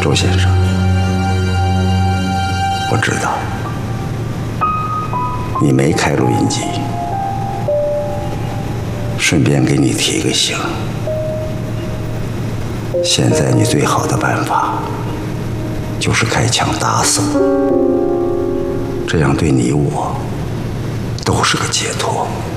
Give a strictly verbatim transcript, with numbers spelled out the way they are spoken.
周先生，我知道你没开录音机，顺便给你提个醒，现在你最好的办法就是开枪打死我，这样对你我都是个解脱。